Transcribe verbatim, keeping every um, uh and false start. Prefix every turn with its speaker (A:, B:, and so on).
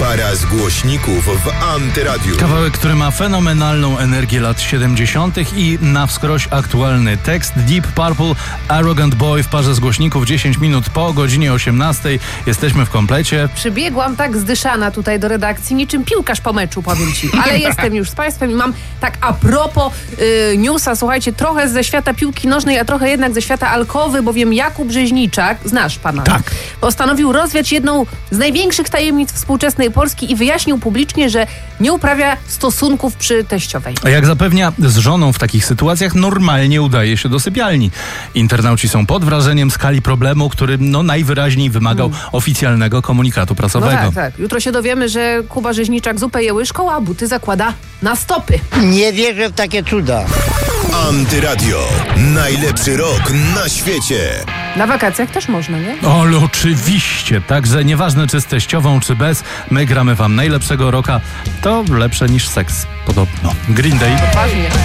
A: Para z głośników w Antyradiu.
B: Kawałek, który ma fenomenalną energię lat siedemdziesiątych i na wskroś aktualny tekst. Deep Purple, Arrogant Boy w parze z głośników. dziesięć minut po godzinie osiemnastej. Jesteśmy w komplecie.
C: Przybiegłam tak zdyszana tutaj do redakcji, niczym piłkarz po meczu, powiem ci. Ale jestem już z państwem i mam tak a propos y, newsa, słuchajcie, trochę ze świata piłki nożnej, a trochę jednak ze świata alkowy, bowiem Jakub Rzeźniczak, znasz pana,
B: Tak.
C: postanowił rozwiać jedną z największych tajemnic współczesnej Polski i wyjaśnił publicznie, że nie uprawia stosunków przy teściowej.
B: A jak zapewnia, z żoną w takich sytuacjach normalnie udaje się do sypialni. Internauci są pod wrażeniem skali problemu, który no najwyraźniej wymagał hmm. oficjalnego komunikatu prasowego.
C: No tak, tak. Jutro się dowiemy, że Kuba Rzeźniczak zupę je łyżką, a buty zakłada na stopy.
D: Nie wierzę w takie cuda.
A: Antyradio. Najlepszy rok na świecie.
C: Na wakacjach też można, nie?
B: Ale oczywiście, także nieważne czy z teściową, czy bez, my gramy wam najlepszego roka. To lepsze niż seks, podobno. Green Day.
C: Ważnie.